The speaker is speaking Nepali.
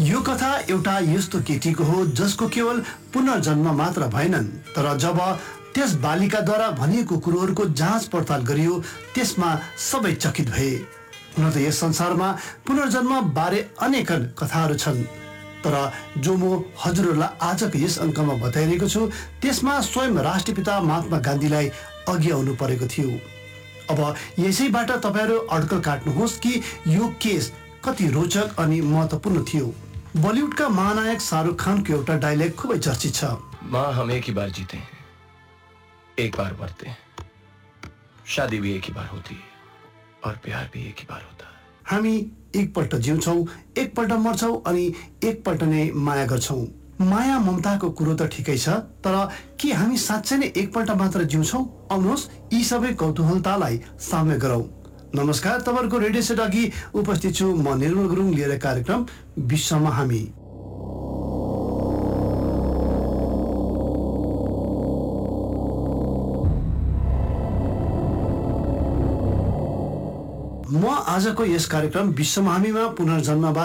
यो कथा एउटा यस्तो केटीको हो जसको केवल पुनर्जन्म मात्र भएनन्, तर जब त्यस बालिकाद्वारा भनिएको कुरोहरूको जाँच पडताल गरियो त्यसमा सबै चकित भए। हुन त यस संसारमा पुनर्जन्म बारे अनेकन कथाहरू छन्, तर जो म हजुरहरूलाई आजको यस अङ्कमा बताइरहेको छु त्यसमा स्वयं राष्ट्रपिता महात्मा गान्धीलाई अघि आउनु परेको थियो। अब यसैबाट तपाईँहरू अड्कल काट्नुहोस् कि यो केस कति रोचक अनि महत्त्वपूर्ण थियो। बलिउडका महानायक शाहरुख खानको एउटा डायलग खुबै चर्चित छ, माँ हम एक ही बार जीते हैं, एक बार मरते हैं, शादी भी एक ही बार होती है और प्यार भी एक ही बार होता है। हामी एकपल्ट जिउँछौँ, एकपल्ट मर्छौँ अनि एकपल्ट नै माया गर्छौँ। माया ममताको कुरो त ठिकै छ, तर के हामी साँच्चै नै एकपल्ट मात्र जिउँछौँ? आउनुहोस् यी सबै कौतूहलतालाई साम्य गरौँ। नमस्कार, तपाईँहरूको रेडियो सेट अघि उपस्थित छु म निर्मल गुरुङ लिएर कार्यक्रम विश्वमा हामी। म आजको यस कार्यक्रम विश्वमा हामीमा पुनर्जन्म